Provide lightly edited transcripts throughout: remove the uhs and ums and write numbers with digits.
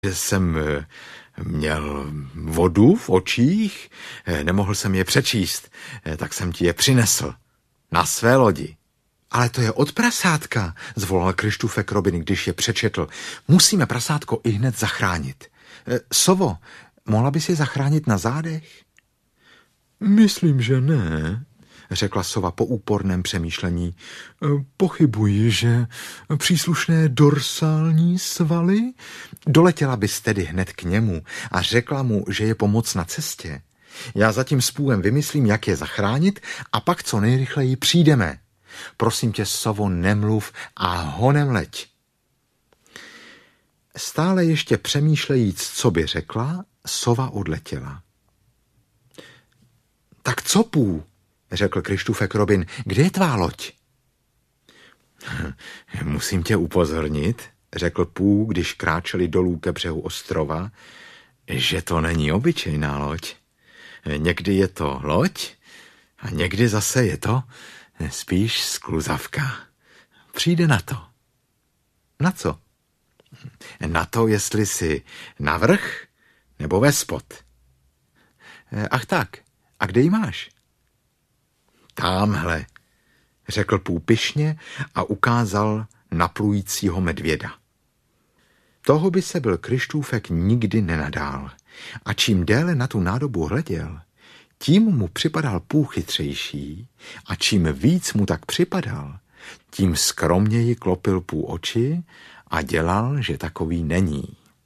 že jsem měl vodu v očích, nemohl jsem je přečíst, tak jsem ti je přinesl na své lodi. Ale to je od prasátka, zvolal Kryštůfek Robin, když je přečetl. Musíme prasátko ihned zachránit. Sovo, mohla bys je zachránit na zádech? Myslím, že ne, řekla sova po úporném přemýšlení. Pochybuji, že příslušné dorsální svaly? Doletěla bys tedy hned k němu a řekla mu, že je pomoc na cestě. Já zatím s půlem vymyslím, jak je zachránit a pak co nejrychleji přijdeme. Prosím tě, sovo, nemluv a honem leď. Stále ještě přemýšlejíc, co by řekla, sova odletěla. Tak co pů? Řekl Kryštůfek Robin, kde je tvá loď? Musím tě upozornit, řekl pů, když kráčeli dolů ke břehu ostrova, že to není obyčejná loď. Někdy je to loď a někdy zase je to spíš skluzavka. Přijde na to. Na co? Na to, jestli si navrch nebo vespod. Ach tak, a kde ji máš? Támhle, řekl pů pyšně a ukázal na plujícího medvěda. Toho by se byl Kryštůfek nikdy nenadál. A čím déle na tu nádobu hleděl, tím mu připadal pů chytřejší a čím víc mu tak připadal, tím skromněji klopil pů oči a dělal, že takový není.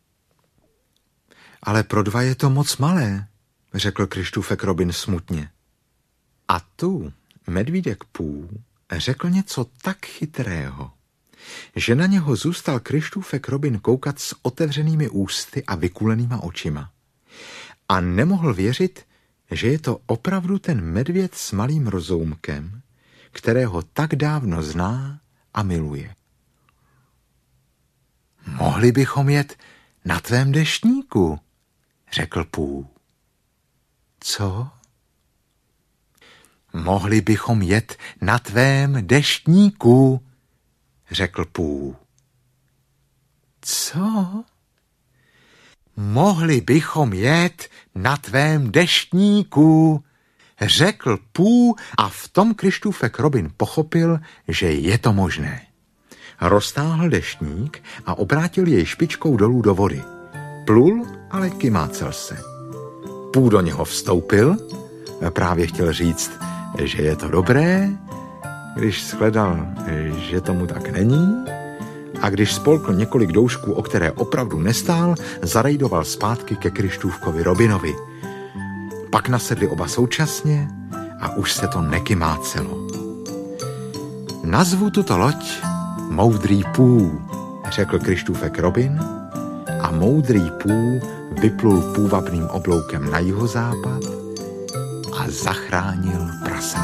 Ale pro dva je to moc malé, řekl Kryštůfek Robin smutně. A tu medvídek pů řekl něco tak chytrého, že na něho zůstal Kryštůfek Robin koukat s otevřenými ústy a vykulenýma očima. A nemohl věřit, že je to opravdu ten medvěd s malým rozoumkem, kterého tak dávno zná a miluje. Mohli bychom jet na tvém deštníku, řekl pů. Co? Mohli bychom jet na tvém deštníku, řekl pů. Co? Mohli bychom jet na tvém deštníku, řekl pů a v tom Kryštůfek Robin pochopil, že je to možné. Roztáhl deštník a obrátil jej špičkou dolů do vody. Plul, ale kymácel se. Pů do něho vstoupil, právě chtěl říct, že je to dobré, když shledal, že tomu tak není, a když spolkl několik doušků, o které opravdu nestál, zarejdoval zpátky ke Kryštůfkovi Robinovi. Pak nasedli oba současně a už se to nekymácelo. Nazvu tuto loď Moudrý pů, řekl Kryštůfek Robin a moudrý pů vyplul půvabným obloukem na jihozápad a zachránil prasa.